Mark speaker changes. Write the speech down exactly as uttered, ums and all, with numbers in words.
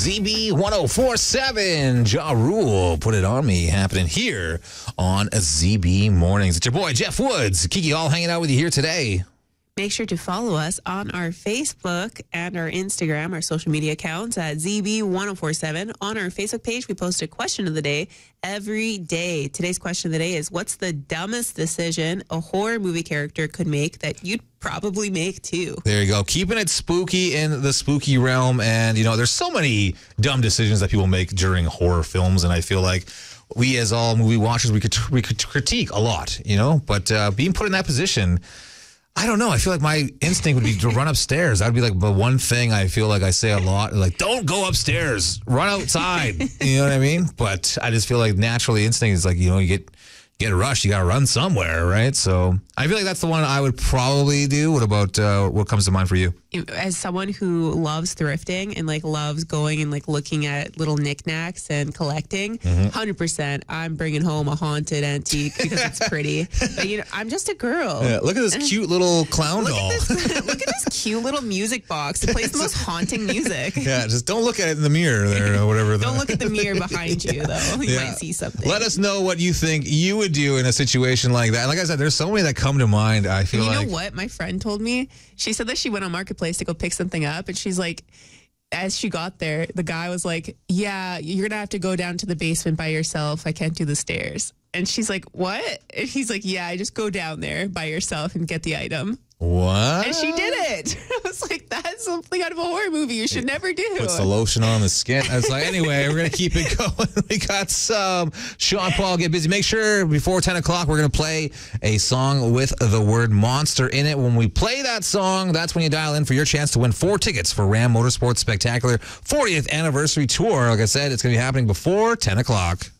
Speaker 1: Z B one oh four point seven. Ja Rule, Put It On Me, happening here on Z B Mornings. It's your boy, Jeff Woods. Kiki, all hanging out with you here today.
Speaker 2: Make sure to follow us on our Facebook and our Instagram, our social media accounts at Z B one oh four point seven. On our Facebook page, we post a question of the day every day. Today's question of the day is, what's the dumbest decision a horror movie character could make that you'd probably make too?
Speaker 1: There you go. Keeping it spooky in the spooky realm. And, you know, there's so many dumb decisions that people make during horror films. And I feel like we, as all movie watchers, we could, we could critique a lot, you know, but uh, being put in that position, I don't know. I feel like my instinct would be to run upstairs. That would be like the one thing I feel like I say a lot. Like, don't go upstairs. Run outside. You know what I mean? But I just feel like naturally instinct is like, you know, you get get a rush. You got to run somewhere, right? So I feel like that's the one I would probably do. What about uh, what comes to mind for you?
Speaker 2: As someone who loves thrifting and like loves going and like looking at little knickknacks and collecting, mm-hmm. one hundred percent I'm bringing home a haunted antique because it's pretty. But you know, I'm just a girl.
Speaker 1: Yeah, look at this cute little clown
Speaker 2: look
Speaker 1: doll.
Speaker 2: At this, look at this cute little music box. It plays the most haunting music.
Speaker 1: Yeah, just don't look at it in the mirror there or whatever.
Speaker 2: Don't look at the mirror behind you though. You yeah. might see something.
Speaker 1: Let us know what you think you would do in a situation like that. Like I said, there's so many that come to mind. I feel
Speaker 2: and you
Speaker 1: like.
Speaker 2: know what? My friend told me. She said that she went on Marketplace to go pick something up, and she's like, as she got there, the guy was like, yeah, you're gonna have to go down to the basement by yourself. I can't do the stairs. And she's like, what? And he's like, yeah, just go down there by yourself and get the item.
Speaker 1: What?
Speaker 2: And she did it. I was like, that's something out of a horror movie you should never do.
Speaker 1: Puts the lotion on the skin. I was like, anyway, we're going to keep it going. We got some Sean Paul, Get Busy. Make sure before ten o'clock, we're going to play a song with the word monster in it. When we play that song, that's when you dial in for your chance to win four tickets for Ram Motorsports Spectacular fortieth Anniversary Tour. Like I said, it's going to be happening before ten o'clock.